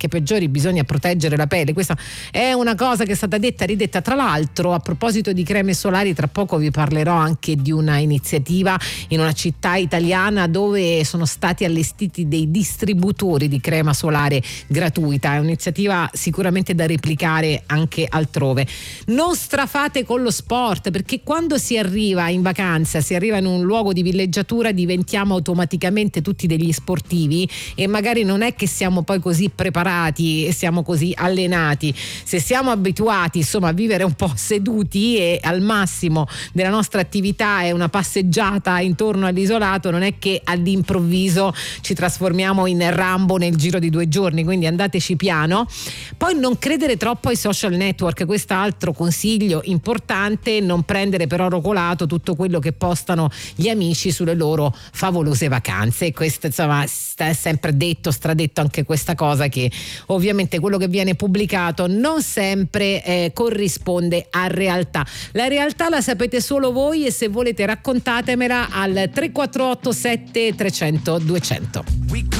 anche peggiori, bisogna proteggere la pelle. Questa è una cosa che è stata detta e ridetta. Tra l'altro, a proposito di creme solari, tra poco vi parlerò anche di una iniziativa in una città italiana dove sono stati allestiti dei distributori di crema solare gratuita. È un'iniziativa sicuramente da replicare anche altrove. Non strafate con lo sport, perché quando si arriva in vacanza, si arriva in un luogo di villeggiatura, diventiamo automaticamente tutti degli sportivi e magari non è che siamo poi così preparati e siamo così allenati. Se siamo abituati insomma a vivere un po' seduti e al massimo della nostra attività è una passeggiata intorno all'isolato, non è che all'improvviso ci trasformiamo in Rambo nel giro di 2 giorni, quindi andateci piano. Poi non credere troppo ai social network, quest'altro consiglio importante, non prendere per oro colato tutto quello che postano gli amici sulle loro favolose vacanze. E questo insomma è sempre detto, stradetto anche questa cosa, che ovviamente quello che viene pubblicato non sempre corrisponde a realtà. La realtà la sapete solo voi, e se volete raccontatemela al 348 7300 200.